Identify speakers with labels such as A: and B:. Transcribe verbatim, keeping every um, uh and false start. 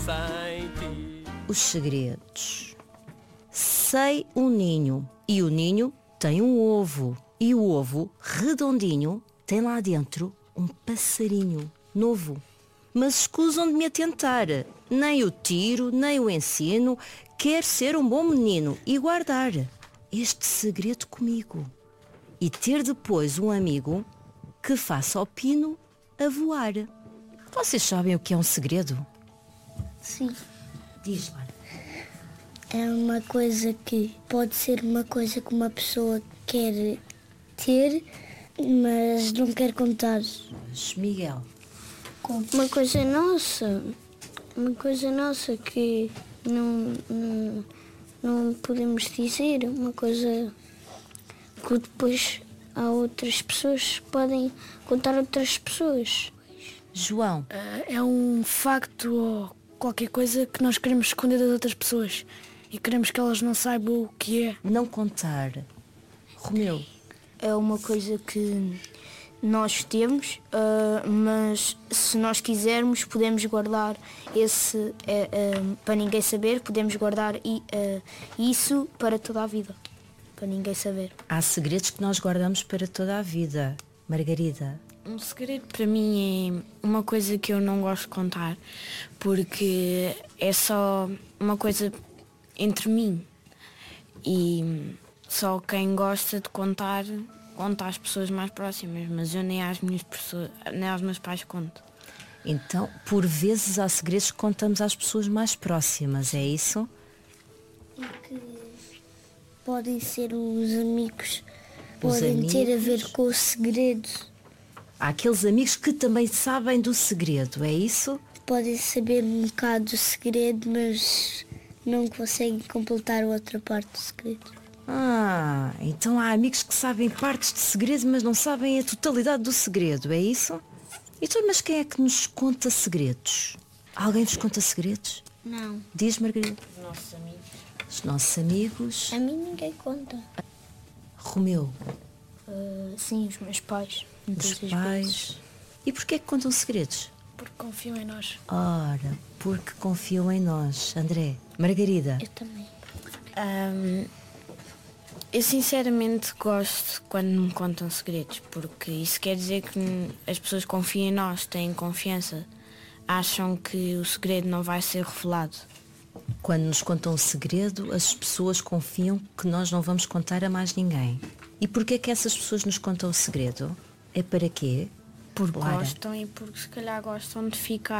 A: Os segredos. Sei um ninho e o ninho tem um ovo e o ovo redondinho tem lá dentro um passarinho novo. Mas escusam de me atentar, nem o tiro, nem o ensino, quer ser um bom menino e guardar este segredo comigo e ter depois um amigo que faça o pino a voar. Vocês sabem o que é um segredo?
B: Sim.
A: Diz, Lara.
B: É uma coisa que pode ser uma coisa que uma pessoa quer ter, mas não quer contar.
A: Mas, Miguel.
B: Uma coisa nossa, uma coisa nossa que não, não, não podemos dizer, uma coisa que depois há outras pessoas que podem contar a outras pessoas.
A: João.
C: É um facto ou qualquer coisa que nós queremos esconder das outras pessoas e queremos que elas não saibam o que é.
A: Não contar. Romeu.
D: É uma coisa que nós temos, uh, mas se nós quisermos podemos guardar esse uh, uh, para ninguém saber, podemos guardar i, uh, isso para toda a vida, para ninguém saber.
A: Há segredos que nós guardamos para toda a vida. Margarida.
E: Um segredo para mim é uma coisa que eu não gosto de contar, porque é só uma coisa entre mim e só quem gosta de contar conta às pessoas mais próximas, mas eu nem às minhas pessoas, nem aos meus pais conto.
A: Então, por vezes há segredos que contamos às pessoas mais próximas, é isso?
B: E que podem ser os amigos,
A: Os
B: podem
A: amigos.
B: ter a ver com o segredo,
A: Há aqueles amigos que também sabem do segredo, é isso?
B: podem saber um bocado do segredo, mas não conseguem completar a outra parte do segredo.
A: Ah, então há amigos que sabem partes de segredo, mas não sabem a totalidade do segredo, é isso? Então, mas quem é que nos conta segredos? Alguém vos conta segredos?
B: Não,
A: Diz, Margarida.
E: Os nossos amigos.
A: Os nossos amigos.
B: a mim ninguém conta.
A: Romeu.
D: Uh, sim, os meus pais. Muitas
A: Os
D: das
A: pais.
D: vezes.
A: E porquê é que contam segredos?
C: Porque confiam em nós.
A: Ora, porque confiam em nós. André. Margarida.
B: Eu também.
E: Um, eu sinceramente gosto quando me contam segredos, porque isso quer dizer que as pessoas confiam em nós, têm confiança, acham que o segredo não vai ser revelado.
A: Quando nos contam um segredo, as pessoas confiam que nós não vamos contar a mais ninguém. E porquê é que essas pessoas nos contam o segredo? É para quê?
E: Porque
A: Lara.
E: gostam e porque se calhar gostam de ficar